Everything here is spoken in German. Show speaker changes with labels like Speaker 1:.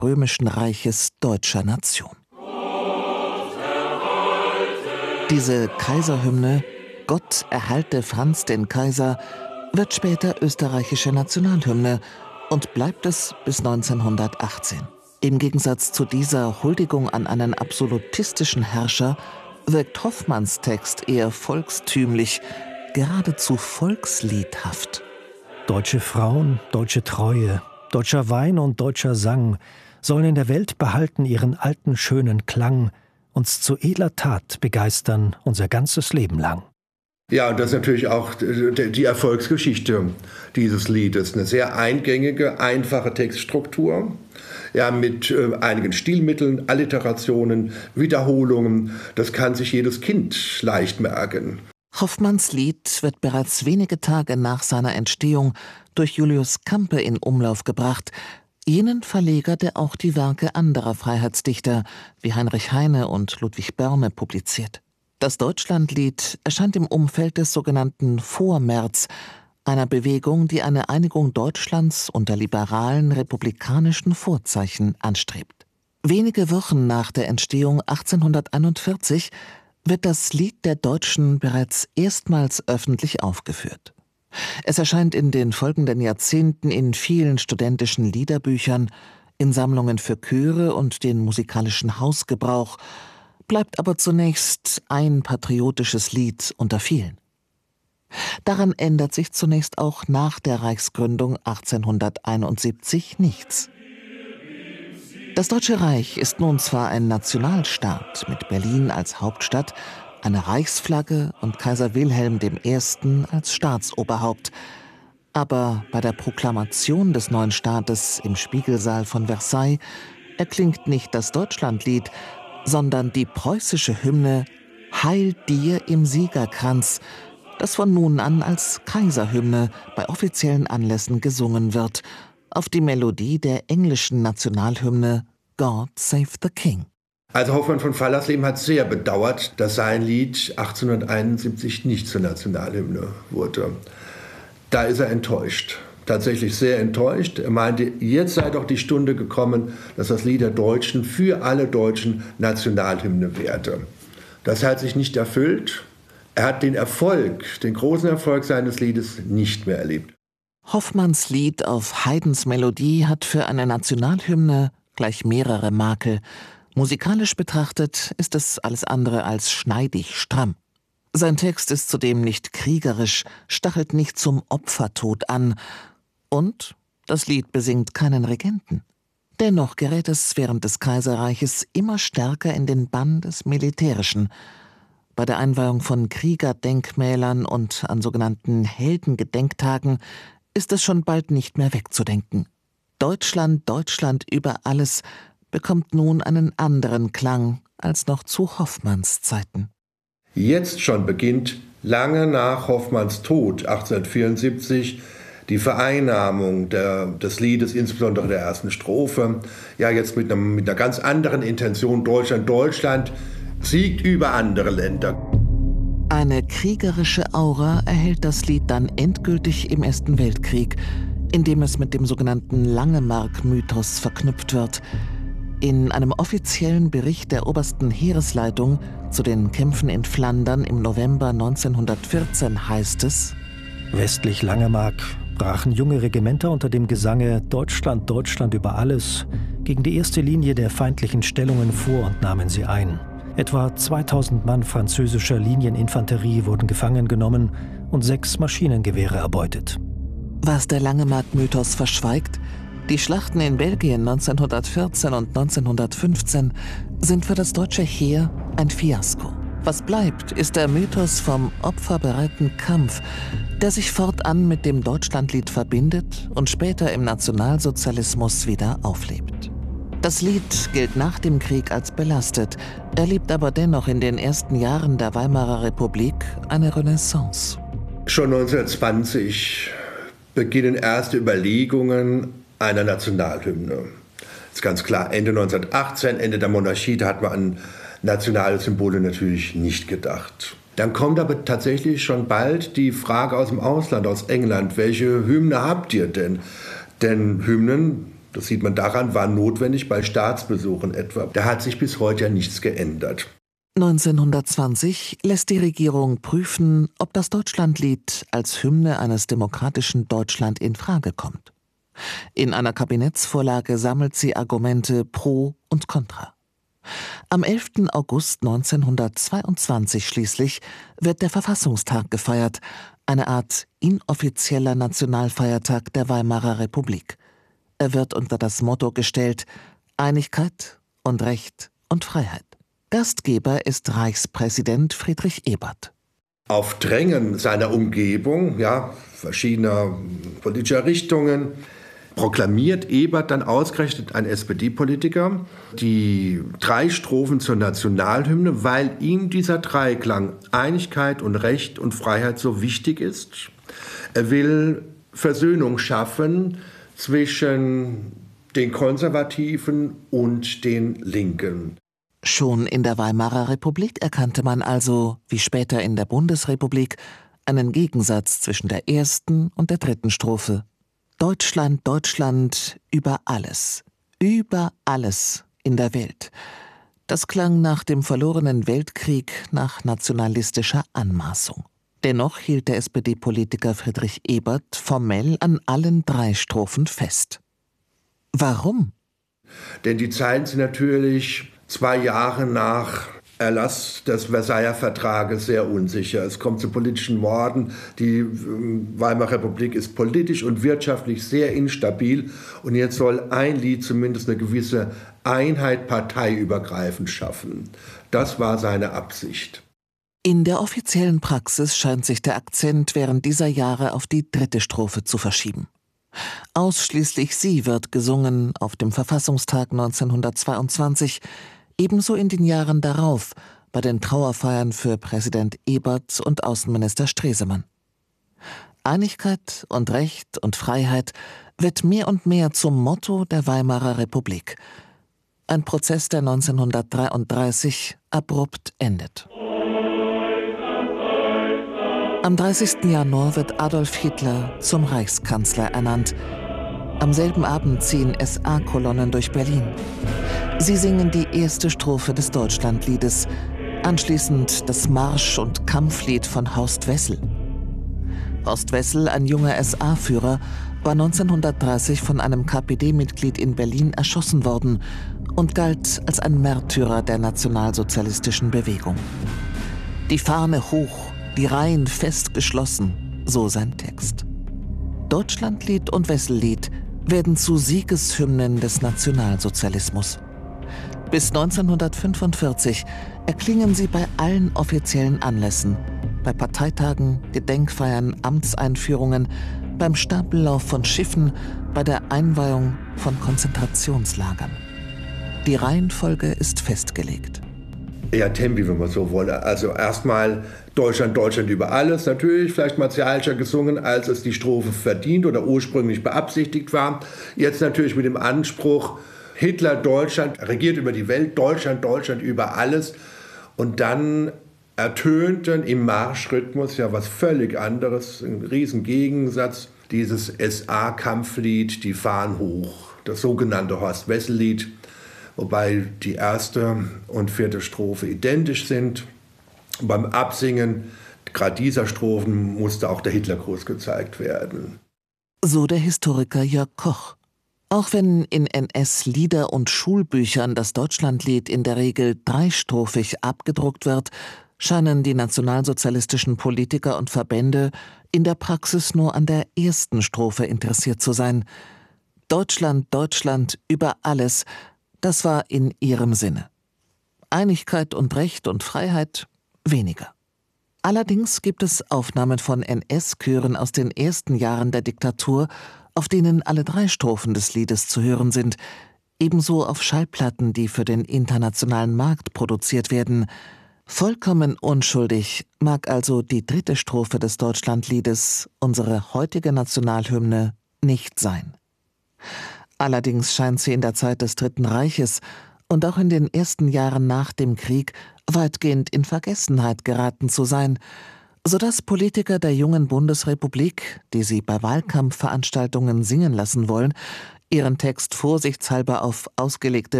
Speaker 1: Römischen Reiches deutscher Nation. Diese Kaiserhymne »Gott erhalte Franz den Kaiser« wird später österreichische Nationalhymne und bleibt es bis 1918. Im Gegensatz zu dieser Huldigung an einen absolutistischen Herrscher wirkt Hoffmanns Text eher volkstümlich, geradezu volksliedhaft.
Speaker 2: Deutsche Frauen, deutsche Treue, deutscher Wein und deutscher Sang sollen in der Welt behalten ihren alten schönen Klang, uns zu edler Tat begeistern unser ganzes Leben lang.
Speaker 3: Ja, und das ist natürlich auch die Erfolgsgeschichte dieses Liedes. Eine sehr eingängige, einfache Textstruktur, ja, mit einigen Stilmitteln, Alliterationen, Wiederholungen. Das kann sich jedes Kind leicht merken.
Speaker 1: Hoffmanns Lied wird bereits wenige Tage nach seiner Entstehung durch Julius Campe in Umlauf gebracht, jenen Verleger, der auch die Werke anderer Freiheitsdichter wie Heinrich Heine und Ludwig Börne publiziert. Das Deutschlandlied erscheint im Umfeld des sogenannten Vormärz, einer Bewegung, die eine Einigung Deutschlands unter liberalen republikanischen Vorzeichen anstrebt. Wenige Wochen nach der Entstehung 1841 wird das Lied der Deutschen bereits erstmals öffentlich aufgeführt. Es erscheint in den folgenden Jahrzehnten in vielen studentischen Liederbüchern, in Sammlungen für Chöre und den musikalischen Hausgebrauch, bleibt aber zunächst ein patriotisches Lied unter vielen. Daran ändert sich zunächst auch nach der Reichsgründung 1871 nichts. Das Deutsche Reich ist nun zwar ein Nationalstaat mit Berlin als Hauptstadt, einer Reichsflagge und Kaiser Wilhelm I. als Staatsoberhaupt, aber bei der Proklamation des neuen Staates im Spiegelsaal von Versailles erklingt nicht das Deutschlandlied, sondern die preußische Hymne »Heil dir im Siegerkranz«, das von nun an als Kaiserhymne bei offiziellen Anlässen gesungen wird, auf die Melodie der englischen Nationalhymne »God Save the King«.
Speaker 3: Also Hoffmann von Fallersleben hat sehr bedauert, dass sein Lied 1871 nicht zur Nationalhymne wurde. Da ist er enttäuscht. Tatsächlich sehr enttäuscht. Er meinte, jetzt sei doch die Stunde gekommen, dass das Lied der Deutschen für alle Deutschen Nationalhymne werde. Das hat sich nicht erfüllt. Er hat den Erfolg, den großen Erfolg seines Liedes nicht mehr erlebt.
Speaker 1: Hoffmanns Lied auf Haydns Melodie hat für eine Nationalhymne gleich mehrere Makel. Musikalisch betrachtet ist es alles andere als schneidig stramm. Sein Text ist zudem nicht kriegerisch, stachelt nicht zum Opfertod an. Und das Lied besingt keinen Regenten. Dennoch gerät es während des Kaiserreiches immer stärker in den Bann des Militärischen. Bei der Einweihung von Kriegerdenkmälern und an sogenannten Heldengedenktagen ist es schon bald nicht mehr wegzudenken. Deutschland, Deutschland über alles bekommt nun einen anderen Klang als noch zu Hoffmanns Zeiten.
Speaker 3: Jetzt schon beginnt, lange nach Hoffmanns Tod 1874, die Vereinnahmung des Liedes, insbesondere der ersten Strophe, ja jetzt mit einer ganz anderen Intention. Deutschland siegt über andere Länder.
Speaker 1: Eine kriegerische Aura erhält das Lied dann endgültig im Ersten Weltkrieg, indem es mit dem sogenannten Langemark-Mythos verknüpft wird. In einem offiziellen Bericht der obersten Heeresleitung zu den Kämpfen in Flandern im November 1914 heißt es:
Speaker 2: Westlich Langemark brachen junge Regimenter unter dem Gesange »Deutschland, Deutschland über alles« gegen die erste Linie der feindlichen Stellungen vor und nahmen sie ein. Etwa 2000 Mann französischer Linieninfanterie wurden gefangen genommen und 6 Maschinengewehre erbeutet.
Speaker 1: Was der Langemark-Mythos verschweigt: Die Schlachten in Belgien 1914 und 1915 sind für das deutsche Heer ein Fiasko. Was bleibt, ist der Mythos vom opferbereiten Kampf, der sich fortan mit dem Deutschlandlied verbindet und später im Nationalsozialismus wieder auflebt. Das Lied gilt nach dem Krieg als belastet, erlebt aber dennoch in den ersten Jahren der Weimarer Republik eine Renaissance.
Speaker 3: Schon 1920 beginnen erste Überlegungen einer Nationalhymne. Das ist ganz klar, Ende 1918, Ende der Monarchie, da hat man an nationale Symbole natürlich nicht gedacht. Dann kommt aber tatsächlich schon bald die Frage aus dem Ausland, aus England, welche Hymne habt ihr denn? Denn Hymnen Das sieht man daran, war notwendig bei Staatsbesuchen etwa. Da hat sich bis heute ja nichts geändert.
Speaker 1: 1920 lässt die Regierung prüfen, ob das Deutschlandlied als Hymne eines demokratischen Deutschland in Frage kommt. In einer Kabinettsvorlage sammelt sie Argumente pro und contra. Am 11. August 1922 schließlich wird der Verfassungstag gefeiert, eine Art inoffizieller Nationalfeiertag der Weimarer Republik. Er wird unter das Motto gestellt: Einigkeit und Recht und Freiheit. Gastgeber ist Reichspräsident Friedrich Ebert.
Speaker 3: Auf Drängen seiner Umgebung, verschiedener politischer Richtungen, proklamiert Ebert dann ausgerechnet, ein SPD-Politiker, die 3 Strophen zur Nationalhymne, weil ihm dieser Dreiklang Einigkeit und Recht und Freiheit so wichtig ist. Er will Versöhnung schaffen zwischen den Konservativen und den Linken.
Speaker 1: Schon in der Weimarer Republik erkannte man also, wie später in der Bundesrepublik, einen Gegensatz zwischen der ersten und der dritten Strophe. Deutschland, Deutschland, über alles in der Welt. Das klang nach dem verlorenen Weltkrieg nach nationalistischer Anmaßung. Dennoch hielt der SPD-Politiker Friedrich Ebert formell an allen 3 Strophen fest. Warum?
Speaker 3: Denn die Zeiten sind natürlich 2 Jahre nach Erlass des Versailler Vertrages sehr unsicher. Es kommt zu politischen Morden. Die Weimarer Republik ist politisch und wirtschaftlich sehr instabil. Und jetzt soll ein Lied zumindest eine gewisse Einheit parteiübergreifend schaffen. Das war seine Absicht.
Speaker 1: In der offiziellen Praxis scheint sich der Akzent während dieser Jahre auf die 3. Strophe zu verschieben. Ausschließlich sie wird gesungen auf dem Verfassungstag 1922, ebenso in den Jahren darauf bei den Trauerfeiern für Präsident Ebert und Außenminister Stresemann. Einigkeit und Recht und Freiheit wird mehr und mehr zum Motto der Weimarer Republik. Ein Prozess, der 1933 abrupt endet. Am 30. Januar wird Adolf Hitler zum Reichskanzler ernannt. Am selben Abend ziehen SA-Kolonnen durch Berlin. Sie singen die erste Strophe des Deutschlandliedes, anschließend das Marsch- und Kampflied von Horst Wessel. Horst Wessel, ein junger SA-Führer, war 1930 von einem KPD-Mitglied in Berlin erschossen worden und galt als ein Märtyrer der nationalsozialistischen Bewegung. Die Fahne hoch, die Reihen fest geschlossen, so sein Text. Deutschlandlied und Wessellied werden zu Siegeshymnen des Nationalsozialismus. Bis 1945 erklingen sie bei allen offiziellen Anlässen, bei Parteitagen, Gedenkfeiern, Amtseinführungen, beim Stapellauf von Schiffen, bei der Einweihung von Konzentrationslagern. Die Reihenfolge ist festgelegt.
Speaker 3: Eher Tempi, wenn man so wolle. Also erstmal Deutschland, Deutschland über alles. Natürlich vielleicht martialischer gesungen, als es die Strophe verdient oder ursprünglich beabsichtigt war. Jetzt natürlich mit dem Anspruch, Hitler, Deutschland, regiert über die Welt, Deutschland, Deutschland über alles. Und dann ertönten im Marschrhythmus ja was völlig anderes, ein riesen Gegensatz, dieses SA-Kampflied, die Fahnen hoch, das sogenannte Horst-Wessel-Lied, wobei die 1. und 4. Strophe identisch sind. Und beim Absingen gerade dieser Strophen musste auch der Hitlergruß gezeigt werden.
Speaker 1: So der Historiker Jörg Koch. Auch wenn in NS-Lieder- und Schulbüchern das Deutschlandlied in der Regel dreistrophig abgedruckt wird, scheinen die nationalsozialistischen Politiker und Verbände in der Praxis nur an der 1. Strophe interessiert zu sein. Deutschland, Deutschland über alles, das war in ihrem Sinne. Einigkeit und Recht und Freiheit weniger. Allerdings gibt es Aufnahmen von NS-Chören aus den ersten Jahren der Diktatur, auf denen alle 3 Strophen des Liedes zu hören sind, ebenso auf Schallplatten, die für den internationalen Markt produziert werden. Vollkommen unschuldig mag also die 3. Strophe des Deutschlandliedes, unsere heutige Nationalhymne, nicht sein. Allerdings scheint sie in der Zeit des Dritten Reiches und auch in den ersten Jahren nach dem Krieg weitgehend in Vergessenheit geraten zu sein, sodass Politiker der jungen Bundesrepublik, die sie bei Wahlkampfveranstaltungen singen lassen wollen, ihren Text vorsichtshalber auf ausgelegte